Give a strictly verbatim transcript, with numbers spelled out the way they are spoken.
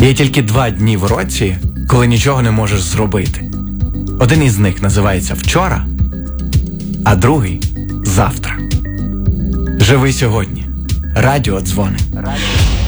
Є тільки два дні в році, коли нічого не можеш зробити. Один із них називається вчора, а другий – завтра. Живи сьогодні. Радіо дзвонить.